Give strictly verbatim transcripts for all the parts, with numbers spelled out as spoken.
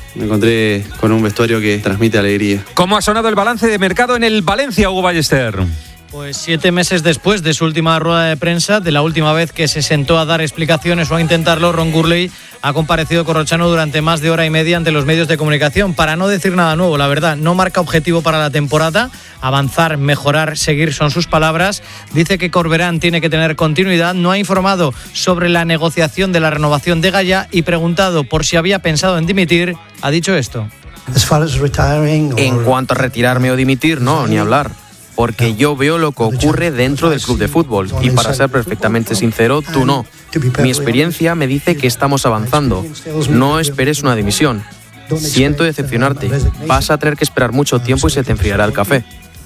Me encontré con un vestuario que transmite alegría. ¿Cómo ha sonado el balance de mercado en el Valencia, Hugo Ballester? Pues siete meses después de su última rueda de prensa, de la última vez que se sentó a dar explicaciones o a intentarlo, Ron Gurley ha comparecido Corrochano durante más de hora y media ante los medios de comunicación para no decir nada nuevo. La verdad, no marca objetivo para la temporada. Avanzar, mejorar, seguir son sus palabras. Dice que Corberán tiene que tener continuidad. No ha informado sobre la negociación de la renovación de Gaya y preguntado por si había pensado en dimitir, ha dicho esto. En cuanto a retirarme o dimitir, no, ni hablar. Porque yo veo lo que ocurre dentro del club de fútbol y para ser perfectamente sincero, tú no. Mi experiencia me dice que estamos avanzando. No esperes una dimisión. Siento decepcionarte. Vas a tener que esperar mucho tiempo y se te enfriará el café.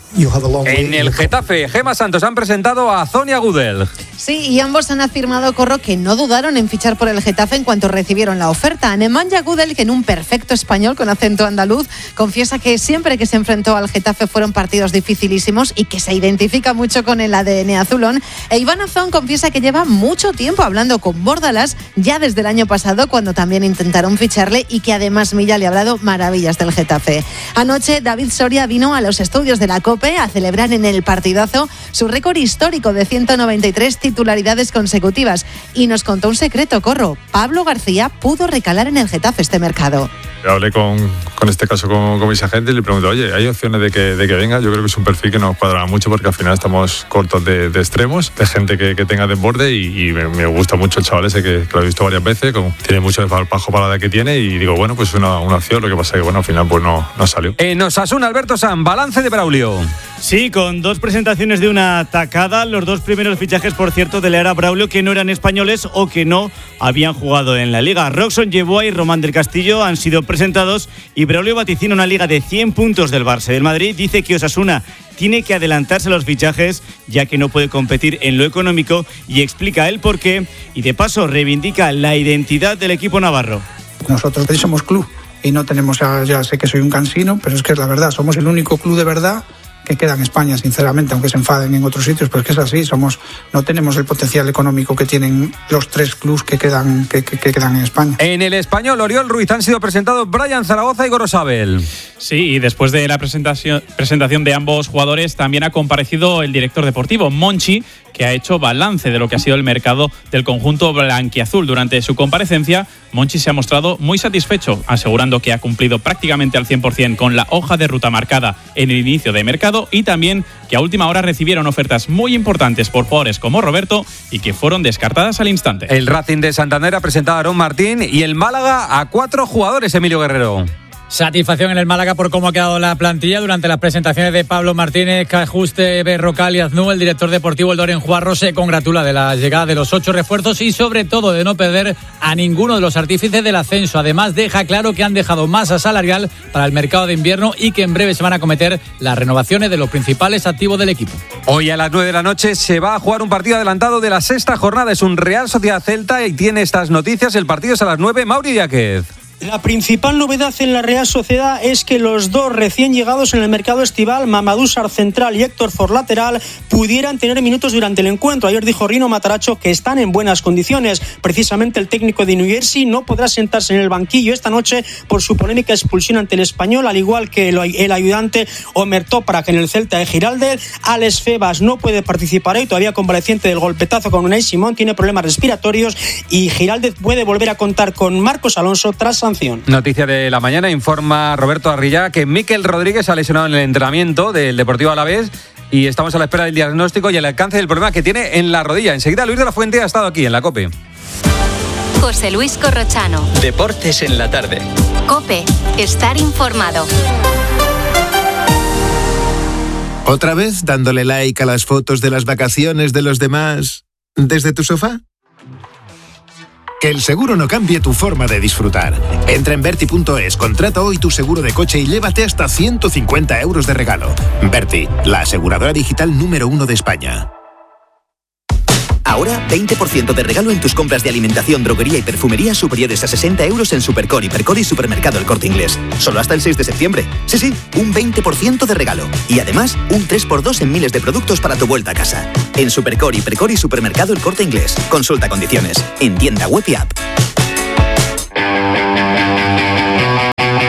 En el Getafe, Gemma Santos han presentado a Sonia Gudel. Sí, y ambos han afirmado, Corro, que no dudaron en fichar por el Getafe en cuanto recibieron la oferta. Nemanja Gudel, que en un perfecto español con acento andaluz, confiesa que siempre que se enfrentó al Getafe fueron partidos dificilísimos y que se identifica mucho con el A D N azulón. E Iván Azón confiesa que lleva mucho tiempo hablando con Bordalás, ya desde el año pasado, cuando también intentaron ficharle, y que además Milla le ha hablado maravillas del Getafe. Anoche, David Soria vino a los estudios de la COPE a celebrar en el partidazo su récord histórico de ciento noventa y tres titularidades consecutivas y nos contó un secreto, Corro. Pablo García pudo recalar en el Getafe este mercado. Hablé con, con este caso con, con mis agentes y le pregunté, oye, ¿hay opciones de que, de que venga? Yo creo que es un perfil que nos cuadra mucho porque al final estamos cortos de, de extremos, de gente que, que tenga desborde y, y me, me gusta mucho el chaval ese que, que lo he visto varias veces, como, tiene mucho desparpajo para la edad que tiene y digo, bueno, pues es una, una opción, lo que pasa es que bueno, al final pues no, no salió. En Osasuna, Alberto San, balance de Braulio. Sí, con dos presentaciones de una tacada, los dos primeros fichajes, por cierto, de la era Braulio, que no eran españoles o que no habían jugado en la Liga. Roxon Yeboah y Román del Castillo han sido presentados y Braulio vaticina una Liga de cien puntos del Barça. Del Madrid dice que Osasuna tiene que adelantarse a los fichajes ya que no puede competir en lo económico y explica el porqué y de paso reivindica la identidad del equipo navarro. Nosotros somos club y no tenemos, ya sé que soy un cansino, pero es que es la verdad, somos el único club de verdad que queda en España, sinceramente, aunque se enfaden en otros sitios, pero es que es así, somos, no tenemos el potencial económico que tienen los tres clubs que quedan, que, que, que quedan en España. En el Español, Oriol Ruiz, han sido presentados Brian Zaragoza y Gorosabel. Sí, y después de la presentación, presentación de ambos jugadores, también ha comparecido el director deportivo, Monchi, que ha hecho balance de lo que ha sido el mercado del conjunto blanquiazul. Durante su comparecencia, Monchi se ha mostrado muy satisfecho, asegurando que ha cumplido prácticamente al cien por ciento con la hoja de ruta marcada en el inicio de mercado y también que a última hora recibieron ofertas muy importantes por jugadores como Roberto y que fueron descartadas al instante. El Racing de Santander ha presentado a Aarón Martín y el Málaga a cuatro jugadores, Emilio Guerrero. Satisfacción en el Málaga por cómo ha quedado la plantilla durante las presentaciones de Pablo Martínez, Cajuste, Berrocal y Aznú. El director deportivo, el Doren Juarro, se congratula de la llegada de los ocho refuerzos y sobre todo de no perder a ninguno de los artífices del ascenso. Además, deja claro que han dejado masa salarial para el mercado de invierno y que en breve se van a cometer las renovaciones de los principales activos del equipo. Hoy a las nueve de la noche se va a jugar un partido adelantado de la sexta jornada. Es un Real Sociedad Celta y tiene estas noticias. El partido es a las nueve. Mauri Díaz. La principal novedad en la Real Sociedad es que los dos recién llegados en el mercado estival, Mamadou Sarr central y Héctor Ford lateral, pudieran tener minutos durante el encuentro. Ayer dijo Rino Mataracho que están en buenas condiciones. Precisamente el técnico de New Jersey no podrá sentarse en el banquillo esta noche por su polémica expulsión ante el Español, al igual que el ayudante Omer Toprak en el Celta de Giraldez. Alex Febas no puede participar hoy, todavía convaleciente del golpetazo con Unai Simón, tiene problemas respiratorios, y Giraldez puede volver a contar con Marcos Alonso tras sanción. Noticia de la mañana, informa Roberto Arrillá que Mikel Rodríguez ha lesionado en el entrenamiento del Deportivo Alavés y estamos a la espera del diagnóstico y el alcance del problema que tiene en la rodilla. Enseguida Luis de la Fuente ha estado aquí en la COPE. José Luis Corrochano. Deportes en la tarde. COPE, estar informado. ¿Otra vez dándole like a las fotos de las vacaciones de los demás desde tu sofá? Que el seguro no cambie tu forma de disfrutar. Entra en Berti punto es, contrata hoy tu seguro de coche y llévate hasta ciento cincuenta euros de regalo. Berti, la aseguradora digital número uno de España. Ahora, veinte por ciento de regalo en tus compras de alimentación, droguería y perfumería superiores a sesenta euros en Supercore, Hipercore y Supermercado El Corte Inglés. Solo hasta el seis de septiembre. Sí, sí, un veinte por ciento de regalo. Y además, un tres por dos en miles de productos para tu vuelta a casa. En Supercore, Hipercore y Supermercado El Corte Inglés. Consulta condiciones. En tienda web y app.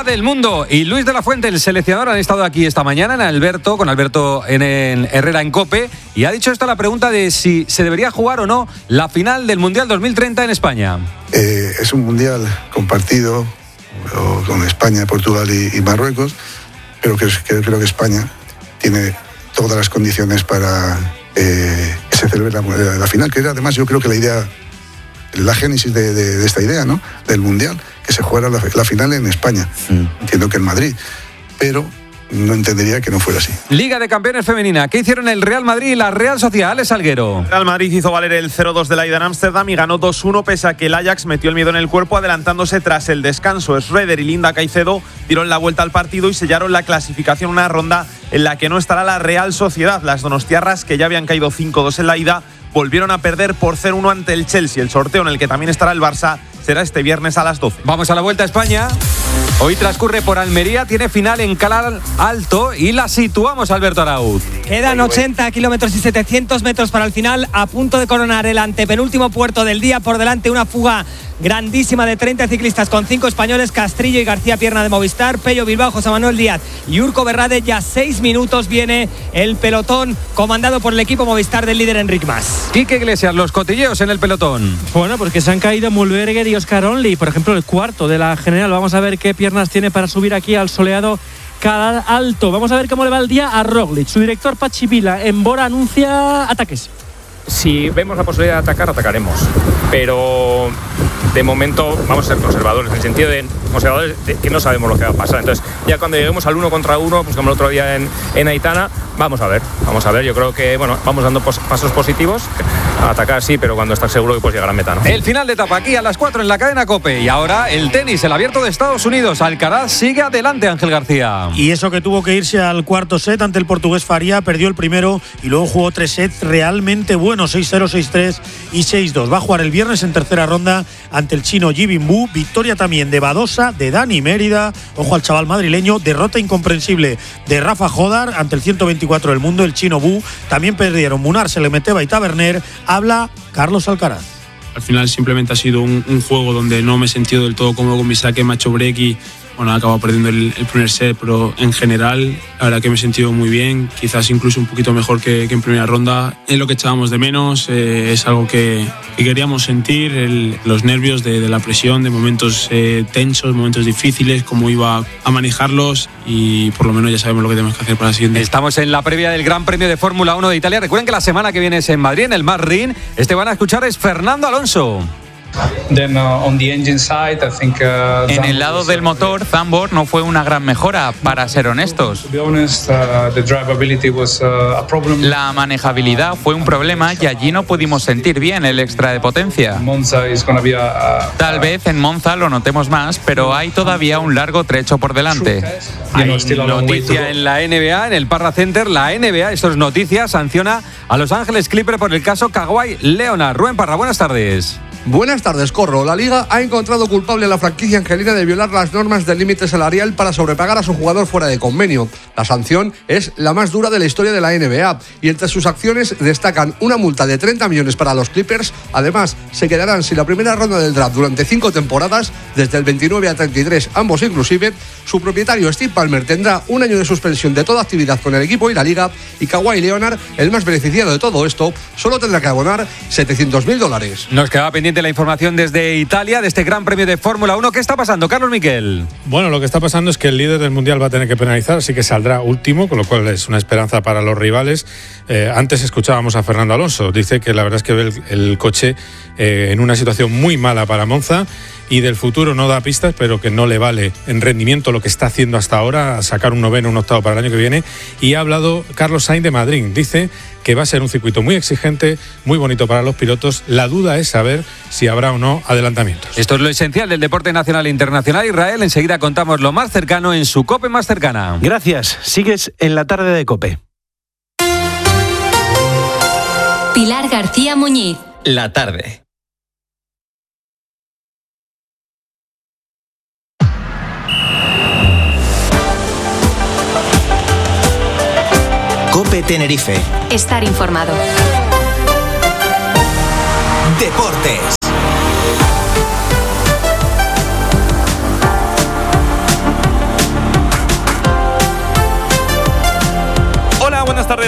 del mundo. Y Luis de la Fuente, el seleccionador, han estado aquí esta mañana en Alberto, con Alberto en, en Herrera en COPE, y ha dicho esta la pregunta de si se debería jugar o no la final del Mundial dos mil treinta en España. Eh, es un Mundial compartido con España, Portugal y, y Marruecos, pero que, que creo que España tiene todas las condiciones para eh, que se celebre la, la final, que era además yo creo que la idea, la génesis de, de, de esta idea, ¿no?, del Mundial, que se jugara la, la final en España. Mm. Entiendo que en Madrid, pero no entendería que no fuera así. Liga de Campeones Femenina. ¿Qué hicieron el Real Madrid y la Real Sociedad? Alex Salguero. Real Madrid hizo valer el cero dos de la ida en Ámsterdam y ganó dos uno pese a que el Ajax metió el miedo en el cuerpo adelantándose tras el descanso. Schroeder y Linda Caicedo dieron la vuelta al partido y sellaron la clasificación, una ronda en la que no estará la Real Sociedad. Las donostiarras, que ya habían caído cinco dos en la ida, volvieron a perder por cero uno ante el Chelsea. El sorteo en el que también estará el Barça será este viernes a las doce. Vamos a la Vuelta a España. Hoy transcurre por Almería, tiene final en Calar Alto y la situamos, Alberto Arauz. Quedan ochenta kilómetros y setecientos metros para el final, a punto de coronar el antepenúltimo puerto del día. Por delante una fuga grandísima de treinta ciclistas con cinco españoles: Castrillo y García Pierna de Movistar, Pello Bilbao, José Manuel Díaz y Urco Berrade. Ya seis minutos viene el pelotón comandado por el equipo Movistar del líder Enric Mas. Quique Iglesias, los cotilleos en el pelotón. Bueno, pues que se han caído Mulberger y Oscar Only, por ejemplo, el cuarto de la general. Vamos a ver qué piernas tiene para subir aquí al soleado Calar Alto. Vamos a ver cómo le va el día a Roglic. Su director Pachi Vila en Bora anuncia ataques. Si vemos la posibilidad de atacar, atacaremos. Pero de momento vamos a ser conservadores, en el sentido de conservadores de que no sabemos lo que va a pasar. Entonces, ya cuando lleguemos al uno contra uno, pues como el otro día en, en Aitana, vamos a ver, vamos a ver. Yo creo que, bueno, vamos dando pos, pasos positivos. A atacar sí, pero cuando estás seguro que puedes llegar a meta, ¿no? El final de etapa aquí a las cuatro en la cadena COPE. Y ahora el tenis, el Abierto de Estados Unidos. Alcaraz sigue adelante, Ángel García. Y eso que tuvo que irse al cuarto set ante el portugués Faria, perdió el primero y luego jugó tres sets realmente buenos, seis cero, seis tres y seis dos. Va a jugar el viernes en tercera ronda ante el chino Ji Bin-Wu. Victoria también de Badosa, de Dani Mérida. Ojo al chaval madrileño. Derrota incomprensible de Rafa Jodar ante el ciento veinticuatro del mundo, el chino Wu. También perdieron Munar, Selemeteva y Taberner. Habla Carlos Alcaraz. Al final simplemente ha sido un, un juego donde no me he sentido del todo cómodo con mi saque, me ha hecho break y bueno, he acabado perdiendo el, el primer set, pero en general la verdad que me he sentido muy bien, quizás incluso un poquito mejor que, que en primera ronda. Es lo que echábamos de menos, eh, es algo que, que queríamos sentir, el, los nervios de, de la presión, de momentos eh, tensos, momentos difíciles, cómo iba a manejarlos y por lo menos ya sabemos lo que tenemos que hacer para la siguiente. Estamos en la previa del Gran Premio de Fórmula uno de Italia. Recuerden que la semana que viene es en Madrid, en el Marrin. Este van a escuchar es Fernando Alonso. Then, uh, on the engine side, I think, uh, en el lado del motor, Zandvoort no fue una gran mejora, para ser honestos. La manejabilidad fue un problema y allí no pudimos sentir bien el extra de potencia. Tal vez en Monza lo notemos más, pero hay todavía un largo trecho por delante. Hay noticia en la N B A, en el Parra Center. La N B A, esto es noticia, sanciona a Los Ángeles Clippers por el caso Kawhi Leonard. Rubén Parra, buenas tardes. Buenas tardes, Corro. La Liga ha encontrado culpable a la franquicia angelina de violar las normas del límite salarial para sobrepagar a su jugador fuera de convenio. La sanción es la más dura de la historia de la N B A y entre sus acciones destacan una multa de treinta millones para los Clippers. Además, se quedarán sin la primera ronda del draft durante cinco temporadas, desde el veintinueve a treinta y tres, ambos inclusive. Su propietario, Steve Ballmer, tendrá un año de suspensión de toda actividad con el equipo y la Liga. Y Kawhi Leonard, el más beneficiado de todo esto, solo tendrá que abonar setecientos mil dólares. Nos quedaba pendiente la información desde Italia, de este Gran Premio de Fórmula uno. ¿Qué está pasando, Carlos Miquel? Bueno, lo que está pasando es que el líder del Mundial va a tener que penalizar, así que saldrá último, con lo cual es una esperanza para los rivales. Eh, antes escuchábamos a Fernando Alonso. Dice que la verdad es que ve el, el coche eh, en una situación muy mala para Monza y del futuro no da pistas, pero que no le vale en rendimiento lo que está haciendo hasta ahora, sacar un noveno, un octavo para el año que viene. Y ha hablado Carlos Sainz de Madrid. Dice que va a ser un circuito muy exigente, muy bonito para los pilotos. La duda es saber si habrá o no adelantamientos. Esto es lo esencial del deporte nacional e internacional. Israel, enseguida contamos lo más cercano en su COPE más cercana. Gracias. Sigues en la tarde de COPE. Pilar García Muñiz. La tarde. COPE Tenerife. Estar informado. Deportes.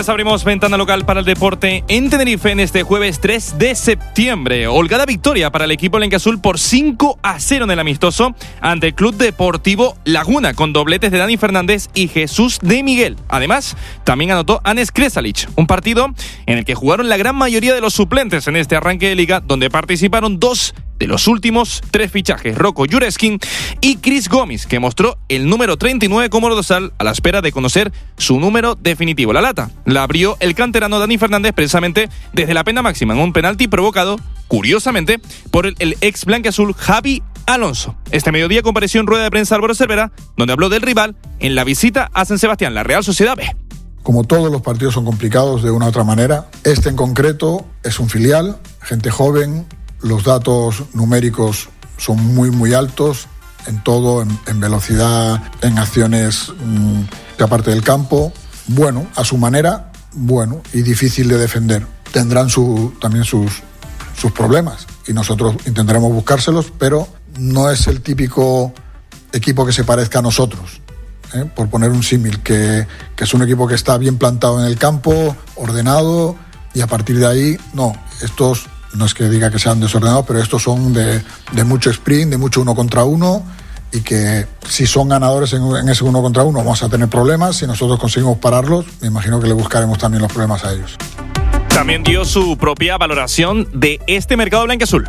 Deportes, abrimos ventana local para el deporte en Tenerife en este jueves tres de septiembre. Holgada victoria para el equipo blanquiazul por cinco a cero en el amistoso ante el Club Deportivo Laguna, con dobletes de Dani Fernández y Jesús de Miguel. Además, también anotó Anes Kresalic, un partido en el que jugaron la gran mayoría de los suplentes en este arranque de liga, donde participaron dos de los últimos tres fichajes, Rocco Jureskin y Chris Gómez, que mostró el número treinta y nueve como dorsal a la espera de conocer su número definitivo. La lata la abrió el canterano Dani Fernández precisamente desde la pena máxima en un penalti provocado, curiosamente, por el, el ex blanquiazul Javi Alonso. Este mediodía compareció en rueda de prensa Álvaro Cervera, donde habló del rival en la visita a San Sebastián, la Real Sociedad B. Como todos los partidos son complicados de una u otra manera, este en concreto es un filial, gente joven. Los datos numéricos son muy, muy altos en todo, en, en velocidad, en acciones mmm, de aparte del campo. Bueno, a su manera, bueno, y difícil de defender. Tendrán su, también sus, sus problemas y nosotros intentaremos buscárselos, pero no es el típico equipo que se parezca a nosotros. ¿eh? Por poner un símil, que, que es un equipo que está bien plantado en el campo, ordenado, y a partir de ahí, no, estos... No es que diga que sean desordenados, pero estos son de, de mucho sprint, de mucho uno contra uno, y que si son ganadores en, en ese uno contra uno vamos a tener problemas. Si nosotros conseguimos pararlos, me imagino que le buscaremos también los problemas a ellos. También dio su propia valoración de este mercado blanquiazul.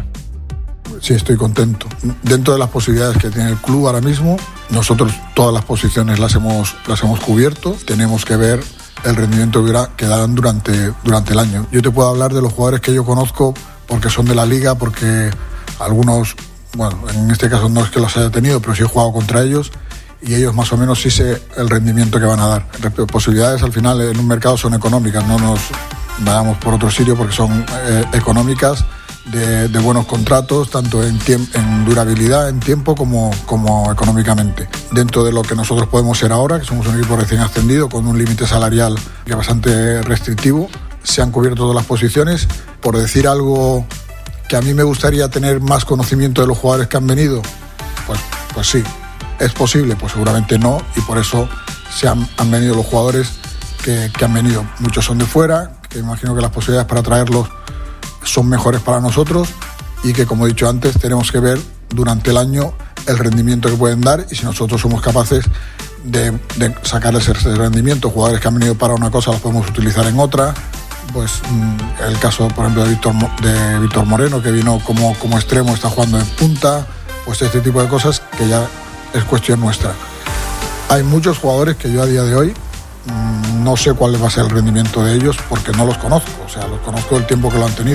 Sí, estoy contento. Dentro de las posibilidades que tiene el club ahora mismo, nosotros todas las posiciones las hemos, las hemos cubierto. Tenemos que ver el rendimiento que darán durante, durante el año. Yo te puedo hablar de los jugadores que yo conozco porque son de la liga, porque algunos, bueno, en este caso no es que los haya tenido, pero sí he jugado contra ellos y ellos más o menos sí sé el rendimiento que van a dar. Las posibilidades al final en un mercado son económicas, no nos vayamos por otro sitio porque son eh, económicas, de, de buenos contratos, tanto en, tiemp- en durabilidad, en tiempo, como, como económicamente. Dentro de lo que nosotros podemos ser ahora, que somos un equipo recién ascendido, con un límite salarial que es bastante restrictivo, se han cubierto todas las posiciones. Por decir algo que a mí me gustaría tener más conocimiento de los jugadores que han venido, pues, pues sí. ¿Es posible? Pues seguramente no, y por eso se han, han venido los jugadores que, que han venido. Muchos son de fuera, que imagino que las posibilidades para traerlos son mejores para nosotros, y que, como he dicho antes, tenemos que ver durante el año el rendimiento que pueden dar, y si nosotros somos capaces de, de sacarles ese rendimiento. Jugadores que han venido para una cosa los podemos utilizar en otra. Pues el caso, por ejemplo, de Víctor, de Víctor Moreno, que vino como, como extremo, está jugando en punta. Pues este tipo de cosas que ya es cuestión nuestra. Hay muchos jugadores que yo a día de hoy mmm, no sé cuál va a ser el rendimiento de ellos, porque no los conozco, o sea, los conozco el tiempo que lo han tenido.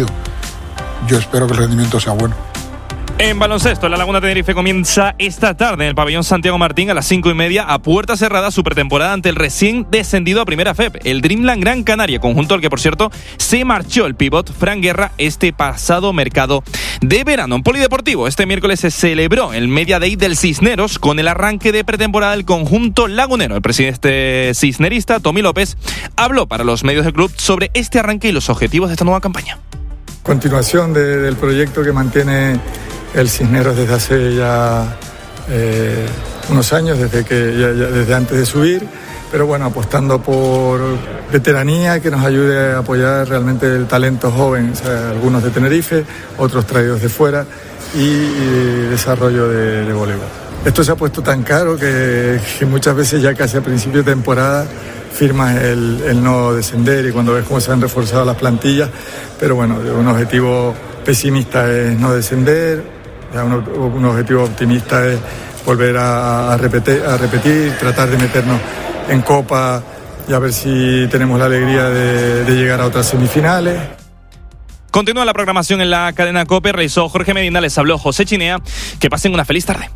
Yo espero que el rendimiento sea bueno. En baloncesto, la Laguna Tenerife comienza esta tarde en el pabellón Santiago Martín a las cinco y media a puerta cerrada su pretemporada ante el recién descendido a Primera F E P, el Dreamland Gran Canaria, conjunto al que, por cierto, se marchó el pívot Fran Guerra este pasado mercado de verano. En polideportivo, este miércoles se celebró el Media Day del Cisneros con el arranque de pretemporada del conjunto lagunero. El presidente cisnerista, Tommy López, habló para los medios del club sobre este arranque y los objetivos de esta nueva campaña. Continuación de, del proyecto que mantiene el Cisneros desde hace ya eh, unos años, desde, que, ya, ya, desde antes de subir, pero bueno, apostando por veteranía que nos ayude a apoyar realmente el talento joven, o sea, algunos de Tenerife, otros traídos de fuera, y, y desarrollo de, de voleibol. Esto se ha puesto tan caro que, que muchas veces ya casi a principio de temporada firmas el, el no descender, y cuando ves cómo se han reforzado las plantillas, pero bueno, un objetivo pesimista es no descender. Ya un, un objetivo optimista es volver a, a, repetir, a repetir, tratar de meternos en Copa y a ver si tenemos la alegría de, de llegar a otras semifinales. Continúa la programación en la cadena COPE. Realizó Jorge Medina, les habló José Chinea. Que pasen una feliz tarde.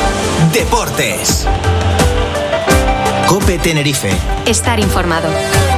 Deportes. COPE Tenerife. Estar informado.